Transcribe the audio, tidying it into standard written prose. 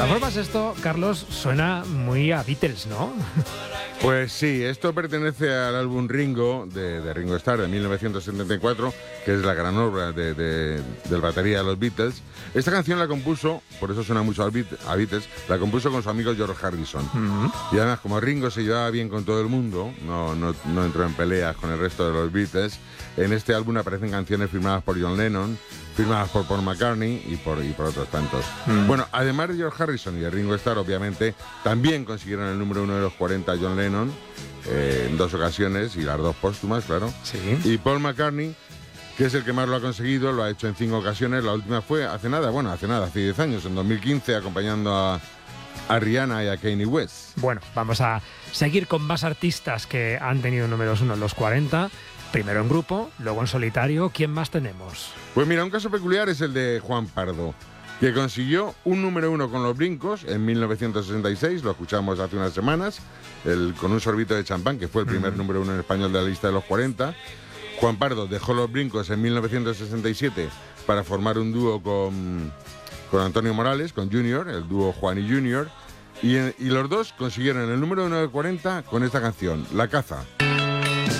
todas formas, esto, Carlos, suena muy a Beatles, ¿no? Pues sí, esto pertenece al álbum Ringo, de Ringo Starr, de 1974, que es la gran obra del batería de los Beatles. Esta canción la compuso, por eso suena mucho a Beatles, la compuso con su amigo George Harrison. Y además, como Ringo se llevaba bien con todo el mundo, no entró en peleas con el resto de los Beatles, en este álbum aparecen canciones firmadas por John Lennon, firmadas por Paul McCartney y por otros tantos. Bueno, además de George Harrison y de Ringo Starr, obviamente, también consiguieron el número 1 de los 40 John Lennon, en 2 ocasiones, y las 2 póstumas, claro. Sí. Y Paul McCartney, que es el que más lo ha conseguido, lo ha hecho en 5 ocasiones. La última fue hace 10 años, en 2015, acompañando a Rihanna y a Kanye West. Bueno, vamos a seguir con más artistas que han tenido números 1 en los 40. Primero en grupo, luego en solitario. ¿Quién más tenemos? Pues mira, un caso peculiar es el de Juan Pardo, que consiguió un número 1 con Los Brincos en 1966, lo escuchamos hace unas semanas, con un sorbito de champán, que fue el primer número 1 en español de la lista de los 40. Juan Pardo dejó Los Brincos en 1967 para formar un dúo con Antonio Morales, con Junior, el dúo Juan y Junior, y los dos consiguieron el número 1 de 40 con esta canción, La Caza.